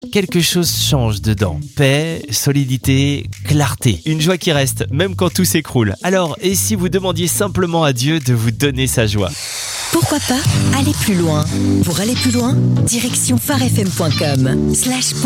quelque chose change dedans. Paix, solidité, clarté. Une joie qui reste, même quand tout s'écroule. Alors, et si vous demandiez simplement à Dieu de vous donner sa joie ? Pourquoi pas aller plus loin ? Pour aller plus loin, direction pharefm.com/